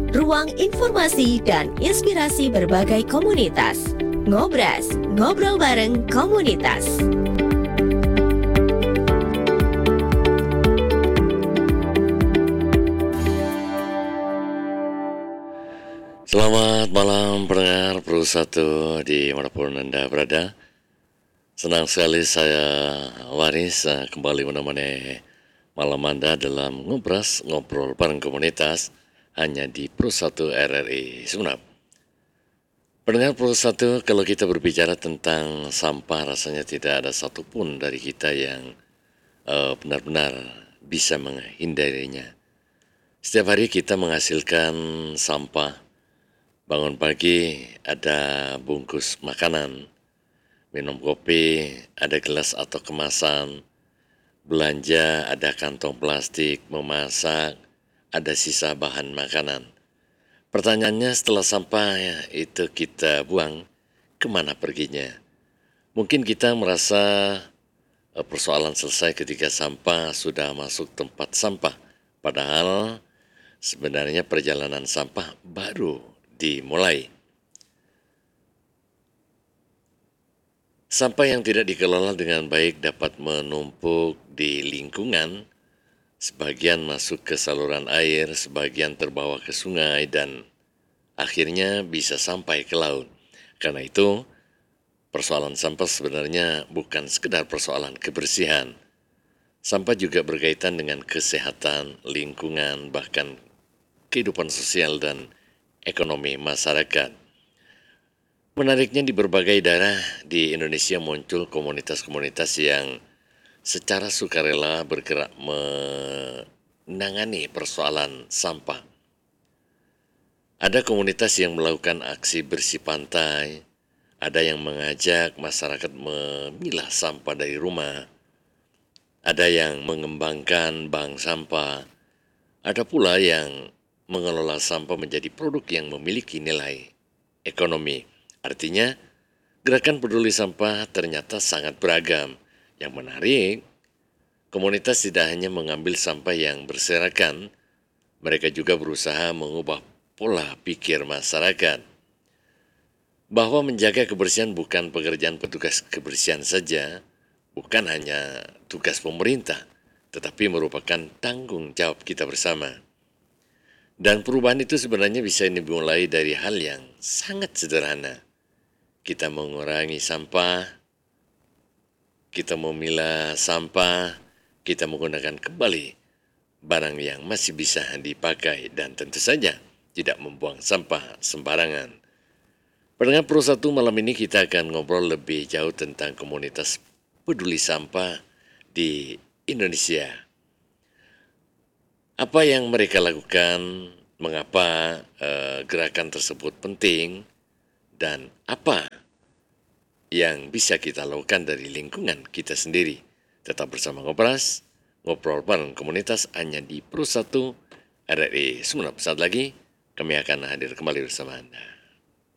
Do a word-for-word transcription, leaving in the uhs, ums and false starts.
ruang informasi dan inspirasi berbagai komunitas. Ngobras, ngobrol bareng komunitas. Selamat malam pendengar Pro satu di manapun Anda berada. Senang sekali saya Waris eh, kembali menemani malam Anda dalam ngobras ngobrol bareng komunitas hanya di Pro satu R R I Sumeneb. Pendengar Pro satu, kalau kita berbicara tentang sampah rasanya tidak ada satupun dari kita yang eh, benar-benar bisa menghindarinya. Setiap hari kita menghasilkan sampah. Bangun pagi ada bungkus makanan, minum kopi ada gelas atau kemasan, belanja ada kantong plastik, memasak ada sisa bahan makanan. Pertanyaannya, setelah sampah ya, itu kita buang, kemana perginya? Mungkin kita merasa eh, persoalan selesai ketika sampah sudah masuk tempat sampah. Padahal sebenarnya perjalanan sampah baru dimulai. Sampah yang tidak dikelola dengan baik dapat menumpuk di lingkungan, sebagian masuk ke saluran air, sebagian terbawa ke sungai, dan akhirnya bisa sampai ke laut. Karena itu, persoalan sampah sebenarnya bukan sekedar persoalan kebersihan. Sampah juga berkaitan dengan kesehatan, lingkungan, bahkan kehidupan sosial dan ekonomi masyarakat. Menariknya, di berbagai daerah di Indonesia muncul komunitas-komunitas yang secara sukarela bergerak menangani persoalan sampah. Ada komunitas yang melakukan aksi bersih pantai, ada yang mengajak masyarakat memilah sampah dari rumah, ada yang mengembangkan bank sampah, ada pula yang mengelola sampah menjadi produk yang memiliki nilai ekonomi. Artinya, gerakan peduli sampah ternyata sangat beragam. Yang menarik, komunitas tidak hanya mengambil sampah yang berserakan, mereka juga berusaha mengubah pola pikir masyarakat. Bahwa menjaga kebersihan bukan pekerjaan petugas kebersihan saja, bukan hanya tugas pemerintah, tetapi merupakan tanggung jawab kita bersama. Dan perubahan itu sebenarnya bisa dimulai dari hal yang sangat sederhana. Kita mengurangi sampah, kita memilah sampah, kita menggunakan kembali barang yang masih bisa dipakai, dan tentu saja tidak membuang sampah sembarangan. Pendengar Pro satu, malam ini kita akan ngobrol lebih jauh tentang komunitas peduli sampah di Indonesia. Apa yang mereka lakukan, mengapa eh, gerakan tersebut penting, dan apa yang bisa kita lakukan dari lingkungan kita sendiri. Tetap bersama Ngobras, ngobrol bareng komunitas hanya di Pro satu R R I Sumeneb. Saat lagi kami akan hadir kembali bersama Anda.